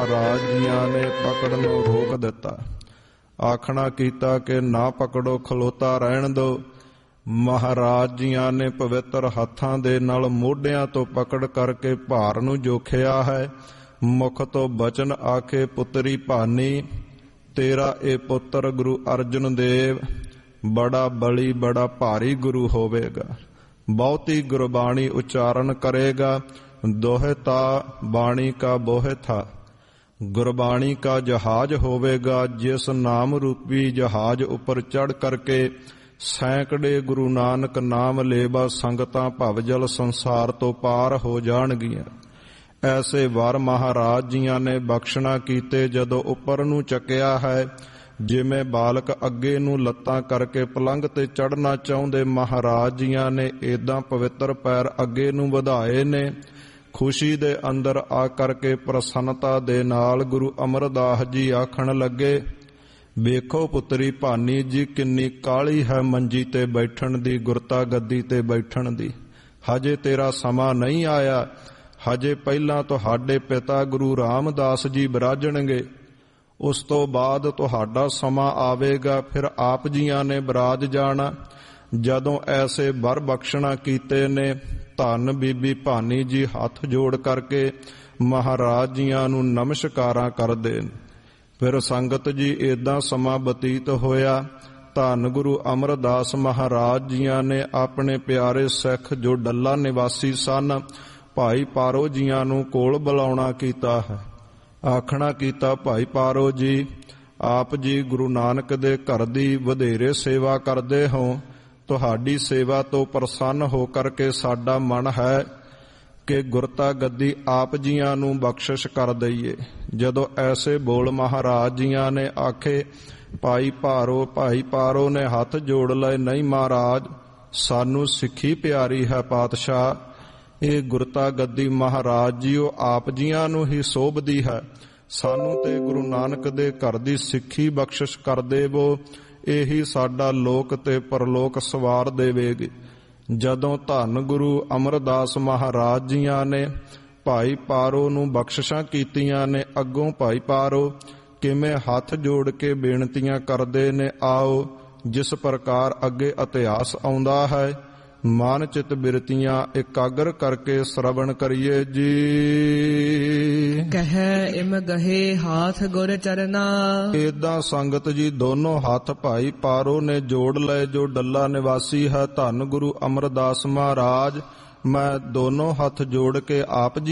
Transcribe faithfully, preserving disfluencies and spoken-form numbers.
ਮਹਾਰਾਜ ਜੀਆਂ ਨੇ ਪਕੜਨੋਂ ਰੋਕ ਦਿੱਤਾ। ਆਖਣਾ ਕੀਤਾ ਕਿ ਨਾ ਪਕੜੋ, ਖਲੋਤਾ ਰਹਿਣ ਦਿਓ। ਮਹਾਰਾਜ ਜੀਆਂ ਨੇ ਪਵਿੱਤਰ ਹੱਥਾਂ ਦੇ ਨਾਲ ਮੋਢਿਆਂ ਤੋਂ ਪਕੜ ਕਰਕੇ ਭਾਰ ਨੂੰ ਜੋਖਿਆ ਹੈ। ਮੁਖ ਤੋਂ ਬਚਨ ਆਖੇ, ਪੁੱਤਰੀ ਭਾਨੀ, ਤੇਰਾ ਇਹ ਪੁੱਤਰ ਗੁਰੂ ਅਰਜਨ ਦੇਵ ਬੜਾ ਬਲੀ ਬੜਾ ਭਾਰੀ ਗੁਰੂ ਹੋਵੇਗਾ। ਬਹੁਤੀ ਗੁਰਬਾਣੀ ਉਚਾਰਨ ਕਰੇਗਾ। ਦੋਹਤਾ ਬਾਣੀ ਕਾ ਬੋਹਿ ਥਾ। ਗੁਰਬਾਣੀ ਕਾ ਜਹਾਜ਼ ਹੋਵੇਗਾ, ਜਿਸ ਨਾਮ ਰੂਪੀ ਜਹਾਜ਼ ਉੱਪਰ ਚੜ੍ਹ ਕਰਕੇ ਸੈਂਕੜੇ ਗੁਰੂ ਨਾਨਕ ਨਾਮ ਲੇਵਾ ਸੰਗਤਾਂ ਭਵਜਲ ਸੰਸਾਰ ਤੋਂ ਪਾਰ ਹੋ ਜਾਣਗੀਆਂ। ਐਸੇ ਵਰ ਮਹਾਰਾਜ ਜੀਆਂ ਨੇ ਬਖਸ਼ਣਾ ਕੀਤੇ। ਜਦੋਂ ਉੱਪਰ ਨੂੰ ਚੱਕਿਆ ਹੈ, ਜਿਵੇਂ ਬਾਲਕ ਅੱਗੇ ਨੂੰ ਲੱਤਾਂ ਕਰਕੇ ਪਲੰਘ ਤੇ ਚੜ੍ਹਨਾ ਚਾਹੁੰਦੇ, ਮਹਾਰਾਜ ਜੀਆਂ ਨੇ ਏਦਾਂ ਪਵਿੱਤਰ ਪੈਰ ਅੱਗੇ ਨੂੰ ਵਧਾਏ ਨੇ। ਖੁਸ਼ੀ ਦੇ ਅੰਦਰ ਆ ਕਰਕੇ ਪ੍ਰਸੰਨਤਾ ਦੇ ਨਾਲ ਗੁਰੂ ਅਮਰਦਾਸ ਜੀ ਆਖਣ ਲੱਗੇ, ਵੇਖੋ ਪੁੱਤਰੀ ਭਾਨੀ ਜੀ, ਕਿੰਨੀ ਕਾਹਲੀ ਹੈ ਮੰਜੀ ਤੇ ਬੈਠਣ ਦੀ, ਗੁਰਤਾ ਗੱਦੀ ਤੇ ਬੈਠਣ ਦੀ। ਹਜੇ ਤੇਰਾ ਸਮਾਂ ਨਹੀਂ ਆਇਆ। ਹਜੇ ਪਹਿਲਾਂ ਤੁਹਾਡੇ ਪਿਤਾ ਗੁਰੂ ਰਾਮਦਾਸ ਜੀ ਬਿਰਾਜਣਗੇ, ਉਸ ਤੋਂ ਬਾਅਦ ਤੁਹਾਡਾ ਸਮਾਂ ਆਵੇਗਾ, ਫਿਰ ਆਪ ਜੀਆਂ ਨੇ ਬਿਰਾਜ ਜਾਣਾ। ਜਦੋਂ ਐਸੇ ਵਰ ਬਖਸ਼ਣਾ ਕੀਤੇ ਨੇ, ਧੰਨ ਬੀਬੀ ਭਾਨੀ ਜੀ ਹੱਥ ਜੋੜ ਕਰਕੇ ਮਹਾਰਾਜ ਜੀਆਂ ਨੂੰ ਨਮਸਕਾਰਾਂ ਕਰਦੇ। ਫਿਰ ਸੰਗਤ ਜੀ ਏਦਾਂ ਸਮਾਂ ਬਤੀਤ ਹੋਇਆ। ਧੰਨ ਗੁਰੂ ਅਮਰਦਾਸ ਮਹਾਰਾਜ ਜੀਆਂ ਨੇ ਆਪਣੇ ਪਿਆਰੇ ਸਿੱਖ ਜੋ ਡੱਲਾ ਨਿਵਾਸੀ ਸਨ, ਭਾਈ ਪਾਰੋ ਜੀਆਂ ਨੂੰ ਕੋਲ ਬੁਲਾਉਣਾ ਕੀਤਾ ਹੈ। ਆਖਣਾ ਕੀਤਾ, ਭਾਈ ਪਾਰੋ ਜੀ, ਆਪ ਜੀ ਗੁਰੂ ਨਾਨਕ ਦੇ ਘਰ ਦੀ ਵਧੇਰੇ ਸੇਵਾ ਕਰਦੇ ਹੋ। ਤੁਹਾਡੀ ਸੇਵਾ ਤੋਂ ਪ੍ਰਸੰਨ ਹੋ ਕਰਕੇ ਸਾਡਾ ਮਨ ਹੈ ਕਿ ਗੁਰਤਾ ਗੱਦੀ ਆਪ ਜੀਆਂ ਨੂੰ ਬਖਸ਼ਿਸ਼ ਕਰ ਦਈਏ। ਜਦੋਂ ਐਸੇ ਬੋਲ ਮਹਾਰਾਜ ਜੀਆਂ ਨੇ ਆਖੇ, ਭਾਈ ਪਾਰੋ ਭਾਈ ਪਾਰੋ ਨੇ ਹੱਥ ਜੋੜ ਲਏ, ਨਹੀਂ ਮਹਾਰਾਜ, ਸਾਨੂੰ ਸਿੱਖੀ ਪਿਆਰੀ ਹੈ ਪਾਤਸ਼ਾਹ। ਇਹ ਗੁਰਤਾ ਗੱਦੀ ਮਹਾਰਾਜ ਜੀਓ ਆਪ ਜੀਆਂ ਨੂੰ ਹੀ ਸੋਭਦੀ ਹੈ। ਸਾਨੂੰ ਤੇ ਗੁਰੂ ਨਾਨਕ ਦੇ ਘਰ ਦੀ ਸਿੱਖੀ ਬਖਸ਼ਿਸ਼ ਕਰ ਦੇਵੋ, ਇਹੀ ਸਾਡਾ ਲੋਕ ਤੇ ਪਰਲੋਕ ਸਵਾਰ ਦੇਵੇਗੀ। ਜਦੋਂ ਧੰਨ ਗੁਰੂ ਅਮਰਦਾਸ ਮਹਾਰਾਜ ਜੀਆਂ ਨੇ ਭਾਈ ਪਾਰੋ ਨੂੰ ਬਖਸ਼ਿਸ਼ਾਂ ਕੀਤੀਆਂ ਨੇ, ਅੱਗੋਂ ਭਾਈ ਪਾਰੋ ਕਿਵੇਂ ਹੱਥ ਜੋੜ ਕੇ ਬੇਨਤੀਆਂ ਕਰਦੇ ਨੇ, ਆਓ ਜਿਸ ਪ੍ਰਕਾਰ ਅੱਗੇ ਇਤਿਹਾਸ ਆਉਂਦਾ ਹੈ, ਮਨ ਚਿਤ ਬਿਰਤੀਆਂ ਇਕਾਗਰ ਕਰਕੇ ਸ਼ਰਵਣ ਕਰੀਏ ਜੀ। ਕਹੈ ਇਮ ਗਹੇ ਹਾਥ ਗੁਰ ਚਰਨਾ। ਏਦਾਂ ਸੰਗਤ ਜੀ ਦੋਨੋਂ ਹੱਥ ਭਾਈ ਪਾਰੋ ਨੇ ਜੋੜ ਲਏ, ਜੋ ਡੱਲਾ ਨਿਵਾਸੀ ਹੈ। ਧੰਨ ਗੁਰੂ ਅਮਰਦਾਸ ਮਹਾਰਾਜ, ਮੈਂ ਦੋਨੋਂ ਹੱਥ ਜੋੜ ਕੇ ਆਪ ਜੀ